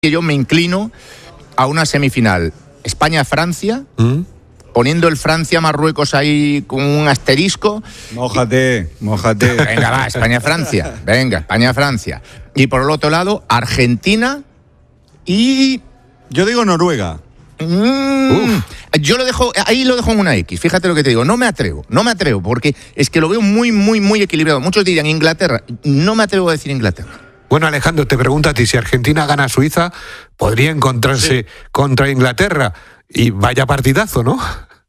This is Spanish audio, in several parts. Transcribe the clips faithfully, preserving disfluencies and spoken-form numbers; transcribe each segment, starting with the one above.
que yo me inclino a una semifinal España-Francia, ¿Mm? poniendo el Francia-Marruecos ahí con un asterisco. Mójate, mójate. Venga, va, España-Francia. Venga, España-Francia. Y por el otro lado, Argentina y... Yo digo Noruega. Mm, yo lo dejo, ahí lo dejo en una X, fíjate lo que te digo, no me atrevo, no me atrevo, porque es que lo veo muy, muy, muy equilibrado. Muchos dirían Inglaterra, no me atrevo a decir Inglaterra. Bueno, Alejandro, te pregunto a ti, si Argentina gana a Suiza, podría encontrarse sí. contra Inglaterra, y vaya partidazo, ¿no?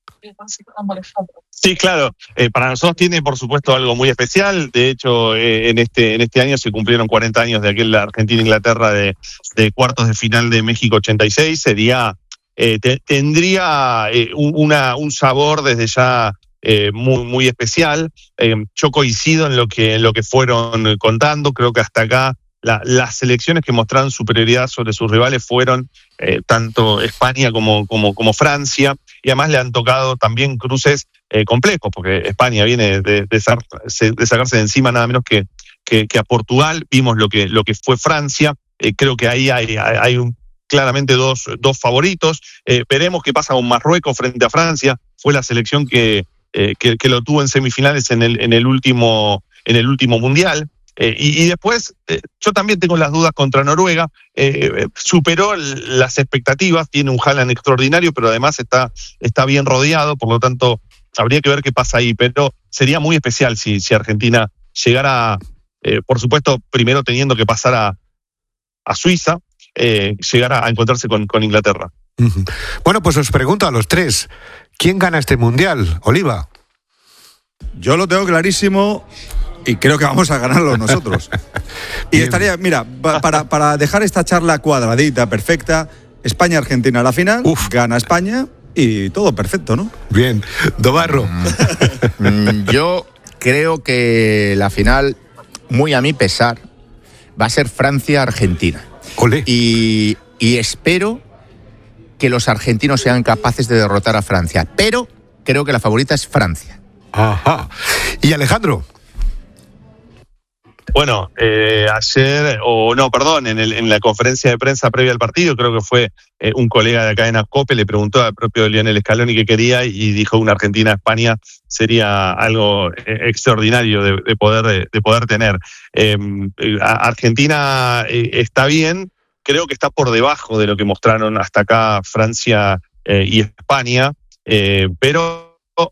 Sí, claro. Eh, para nosotros tiene, por supuesto, algo muy especial. De hecho, eh, en este en este año se cumplieron cuarenta años de aquel Argentina-Inglaterra de, de cuartos de final de México ochenta y seis. Sería, eh, te, tendría eh, una, un sabor desde ya eh, muy muy especial. Eh, yo coincido en lo que en lo que fueron contando. Creo que hasta acá La, las selecciones que mostraron superioridad sobre sus rivales fueron eh, tanto España como, como, como Francia, y además le han tocado también cruces eh, complejos, porque España viene de, de, sar, de sacarse de encima nada menos que, que, que a Portugal. Vimos lo que, lo que fue Francia. Eh, creo que ahí hay, hay un, claramente dos, dos favoritos. Eh, veremos qué pasa con Marruecos frente a Francia. Fue la selección que, eh, que, que lo tuvo en semifinales en el, en el, último, en el último Mundial. Eh, y, y después, eh, yo también tengo las dudas contra Noruega. Eh, superó las expectativas, tiene un Haaland extraordinario, pero además está, está bien rodeado, por lo tanto, habría que ver qué pasa ahí. Pero sería muy especial si, si Argentina llegara, eh, por supuesto, primero teniendo que pasar a, a Suiza, eh, llegara a encontrarse con, con Inglaterra. Uh-huh. Bueno, pues os pregunto a los tres, ¿quién gana este Mundial? Oliva. Yo lo tengo clarísimo. Y creo que vamos a ganarlo nosotros. Y estaría, mira, para, para dejar esta charla cuadradita, perfecta, España-Argentina a la final, Uf. gana España y todo perfecto, ¿no? Bien. Dobarro. Mm, yo creo que la final, muy a mi pesar, va a ser Francia-Argentina. Olé. Y, y espero que los argentinos sean capaces de derrotar a Francia. Pero creo que la favorita es Francia. Ajá. ¿Y Alejandro? Bueno, eh, ayer, o no, perdón, en, el, en la conferencia de prensa previa al partido, creo que fue eh, un colega de la cadena COPE, le preguntó al propio Lionel Scaloni qué quería y dijo una Argentina-España sería algo eh, extraordinario de, de, poder, de, de poder tener. Eh, Argentina eh, está bien, creo que está por debajo de lo que mostraron hasta acá Francia eh, y España, eh, pero...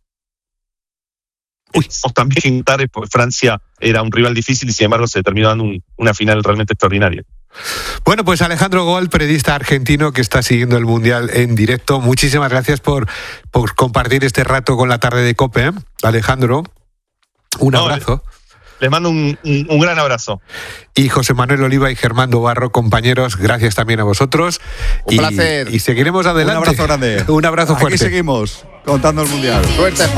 Uy, también Francia era un rival difícil y sin embargo se terminó dando un, una final realmente extraordinaria. Bueno, pues Alejandro Gol, periodista argentino que está siguiendo el Mundial en directo, muchísimas gracias por, por compartir este rato con la tarde de COPE, ¿eh? Alejandro, un no, abrazo. Les mando un, un, un gran abrazo. Y José Manuel Oliva y Germán Dobarro, compañeros, gracias también a vosotros. Un y, placer. Y seguiremos adelante. Un abrazo grande. Un abrazo fuerte. Aquí seguimos contando el Mundial. Suerte, España.